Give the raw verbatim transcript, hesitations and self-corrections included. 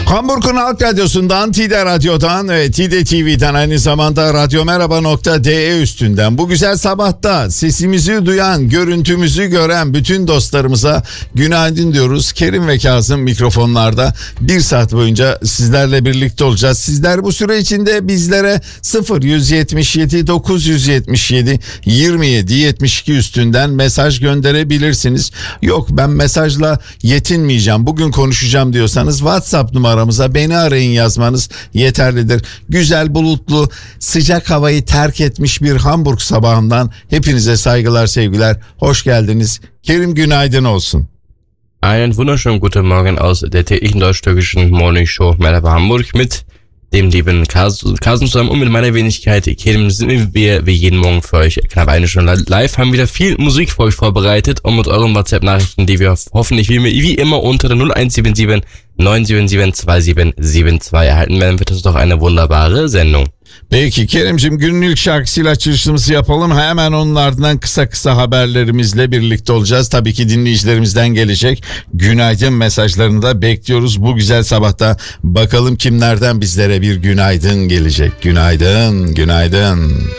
Hamburg'un Halk Radyosu'ndan, Tide Radyo'dan ve Tide T V'den, aynı zamanda radyomerhaba nokta de üstünden bu güzel sabahta sesimizi duyan, görüntümüzü gören bütün dostlarımıza günaydın diyoruz. Kerim ve Kazım mikrofonlarda bir saat boyunca sizlerle birlikte olacağız. Sizler bu süre içinde bizlere sıfır yüz yetmiş yedi dokuz yüz yetmiş yedi yirmi yedi yetmiş iki üstünden mesaj gönderebilirsiniz. Yok, ben mesajla yetinmeyeceğim, bugün konuşacağım diyorsanız WhatsApp numaramıza beni arayın yazmanız yeterlidir. Güzel, bulutlu, sıcak havayı terk etmiş bir Hamburg sabahından hepinize saygılar, sevgiler. Hoş geldiniz. Kerim, günaydın olsun. Einen wunderschönen guten Morgen aus der täglichen deutsch-türkischen Morning Show Merhaba Hamburg mit dem lieben Carsten zusammen und mit meiner Wenigkeit Kerim sind wir wie jeden Morgen für euch knapp eine Stunde live, haben wieder viel Musik für euch vorbereitet und mit euren WhatsApp-Nachrichten, die wir hoffentlich wie, wie immer unter der null eins sieben sieben neun sieben sieben zwei sieben sieben zwei erhalten werden, wird das doch eine wunderbare Sendung. Peki Kerim'cim, günün ilk şarkısıyla açılışımızı yapalım. Hemen onun ardından kısa kısa haberlerimizle birlikte olacağız. Tabii ki dinleyicilerimizden gelecek günaydın mesajlarını da bekliyoruz. Bu güzel sabahta bakalım kimlerden bizlere bir günaydın gelecek. Günaydın, günaydın.